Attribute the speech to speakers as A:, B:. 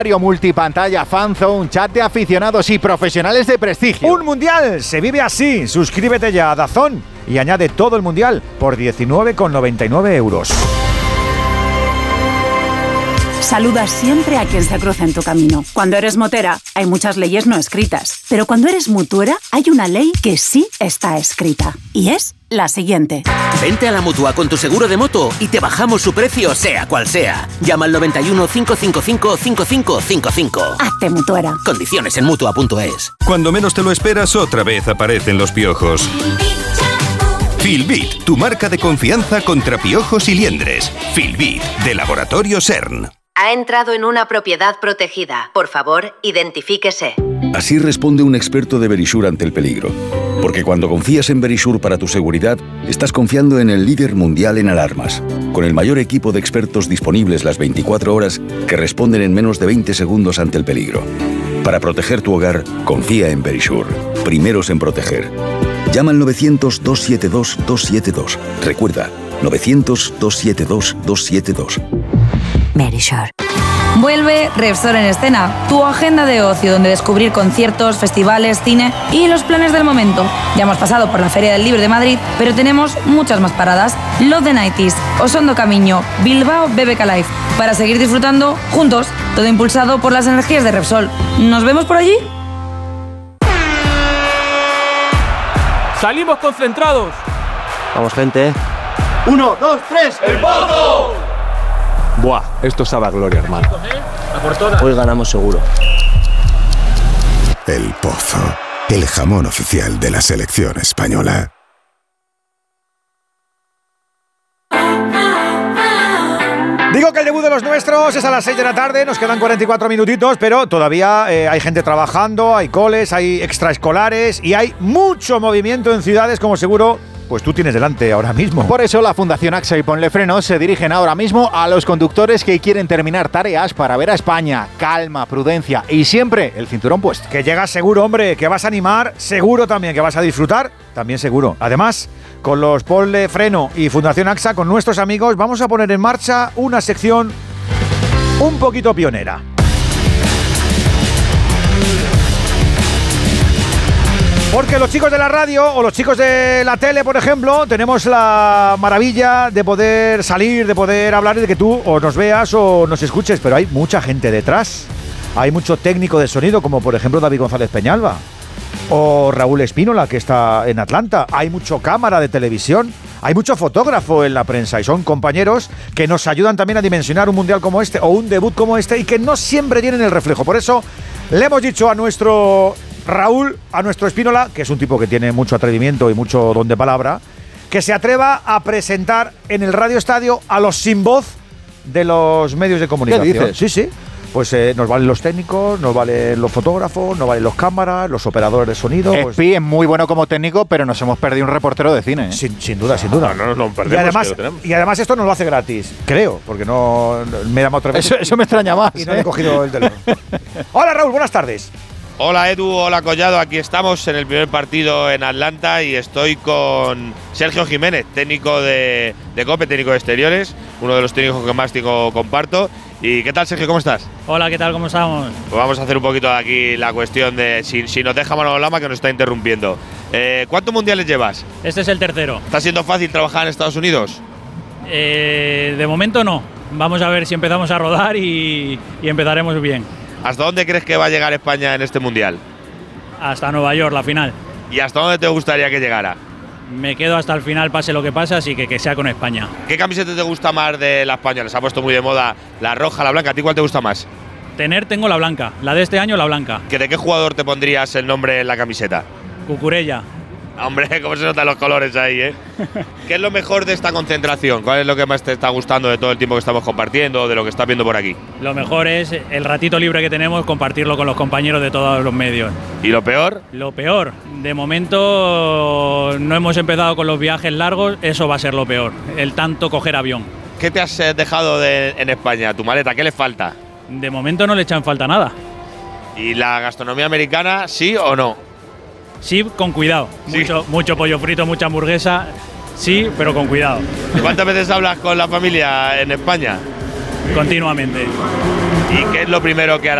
A: Multipantalla, fanzone, chat de aficionados y profesionales de prestigio.
B: Un mundial se vive así. Suscríbete ya a DAZN y añade todo el mundial por 19,99 €.
C: Saluda siempre a quien se cruza en tu camino. Cuando eres motera, hay muchas leyes no escritas. Pero cuando eres mutuera, hay una ley que sí está escrita. Y es la siguiente.
D: Vente a la Mutua con tu seguro de moto y te bajamos su precio sea cual sea. Llama al 91 555 5555.
C: Hazte mutuera.
D: Condiciones en Mutua.es.
E: Cuando menos te lo esperas, otra vez aparecen los piojos. Filbit, tu marca de confianza contra piojos y liendres. Filbit, de Laboratorio CERN.
F: Ha entrado en una propiedad protegida. Por favor, identifíquese.
G: Así responde un experto de Verisure ante el peligro. Porque cuando confías en Verisure para tu seguridad, estás confiando en el líder mundial en alarmas, con el mayor equipo de expertos disponibles las 24 horas que responden en menos de 20 segundos ante el peligro. Para proteger tu hogar, confía en Verisure. Primeros en proteger. Llama al 900-272-272. Recuerda, 900-272-272.
H: Verisure. Vuelve Repsol en escena, tu agenda de ocio donde descubrir conciertos, festivales, cine y los planes del momento. Ya hemos pasado por la Feria del Libro de Madrid, pero tenemos muchas más paradas. Love the 90s, Osondo Camiño, Bilbao BBK Live, para seguir disfrutando juntos, todo impulsado por las energías de Repsol. ¿Nos vemos por allí?
I: ¡Salimos concentrados!
J: Vamos, gente.
K: 1, 2, 3, ¡el Pozo!
J: Buah, esto sabe a gloria, hermano. Hoy ganamos seguro.
L: El Pozo, el jamón oficial de la selección española.
B: Digo que el debut de los nuestros es a las 6 de la tarde, nos quedan 44 minutitos, pero todavía hay gente trabajando, hay coles, hay extraescolares y hay mucho movimiento en ciudades, como seguro pues tú tienes delante ahora mismo.
A: Por eso la Fundación AXA y Ponle Frenos se dirigen ahora mismo a los conductores que quieren terminar tareas para ver a España. Calma, prudencia y siempre el cinturón puesto.
B: Que llegas seguro, hombre, que vas a animar, seguro también, que vas a disfrutar, también seguro. Además, con los Ponle Freno y Fundación AXA, con nuestros amigos, vamos a poner en marcha una sección un poquito pionera. Porque los chicos de la radio o los chicos de la tele, por ejemplo, tenemos la maravilla de poder salir, de poder hablar y de que tú o nos veas o nos escuches, pero hay mucha gente detrás. Hay mucho técnico de sonido, como por ejemplo David González Peñalba o Raúl Espínola, que está en Atlanta. Hay mucho cámara de televisión, hay mucho fotógrafo en la prensa y son compañeros que nos ayudan también a dimensionar un mundial como este o un debut como este y que no siempre tienen el reflejo. Por eso le hemos dicho a nuestro Raúl, a nuestro Espínola, que es un tipo que tiene mucho atrevimiento y mucho don de palabra, que se atreva a presentar en el Radio Estadio a los sin voz de los medios de comunicación.
A: ¿Qué dices?
B: Sí, sí. Pues nos valen los técnicos, nos valen los fotógrafos, nos valen los cámaras, los operadores de sonido.
A: Pues Espi es muy bueno como técnico, pero nos hemos perdido un reportero de cine, ¿eh?
B: Sin duda, sin duda.
K: No nos lo perdemos.
B: Y además esto nos lo hace gratis, creo, porque no me llama otra vez.
A: Eso me extraña más.
B: Y no le he cogido el teléfono. Hola Raúl, buenas tardes.
M: Hola Edu, hola Collado, aquí estamos en el primer partido en Atlanta y estoy con Sergio Jiménez, técnico de COPE, técnico de exteriores, uno de los técnicos que más comparto. ¿Y qué tal, Sergio? ¿Cómo estás?
N: Hola, ¿qué tal? ¿Cómo estamos?
M: Pues vamos a hacer un poquito aquí la cuestión de si nos deja Manolo Lama, que nos está interrumpiendo. ¿Cuántos mundiales llevas?
N: Este es el tercero.
M: ¿Está siendo fácil trabajar en Estados Unidos?
N: De momento no. Vamos a ver si empezamos a rodar y empezaremos bien.
M: ¿Hasta dónde crees que va a llegar España en este mundial?
N: Hasta Nueva York, la final.
M: ¿Y hasta dónde te gustaría que llegara?
N: Me quedo hasta el final, pase lo que pase, así que sea con España.
M: ¿Qué camiseta te gusta más de la española? Se ha puesto muy de moda la roja, la blanca. ¿A ti cuál te gusta más?
N: Tengo la blanca, la de este año la blanca.
M: ¿De qué jugador te pondrías el nombre en la camiseta?
N: Cucurella.
M: Hombre, cómo se notan los colores ahí, ¿eh? ¿Qué es lo mejor de esta concentración? ¿Cuál es lo que más te está gustando de todo el tiempo que estamos compartiendo, de lo que estás viendo por aquí?
N: Lo mejor es el ratito libre que tenemos, compartirlo con los compañeros de todos los medios.
M: ¿Y lo peor?
N: Lo peor, de momento no hemos empezado con los viajes largos, eso va a ser lo peor, el tanto coger avión.
M: ¿Qué te has dejado en España, tu maleta? ¿Qué le falta?
N: De momento no le echan falta nada.
M: ¿Y la gastronomía americana, sí o no?
N: Sí, con cuidado. Sí. Mucho pollo frito, mucha hamburguesa, sí, pero con cuidado.
M: ¿Cuántas veces hablas con la familia en España?
N: Continuamente.
M: ¿Y qué es lo primero que hará